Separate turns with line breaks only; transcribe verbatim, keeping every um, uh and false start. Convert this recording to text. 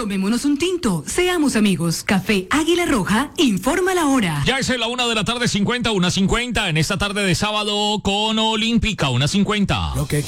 Tomémonos un tinto, seamos amigos. Café Águila Roja, informa la hora.
Ya es la una de la tarde, cincuenta, una cincuenta, en esta tarde de sábado con Olímpica, una cincuenta.
Lo que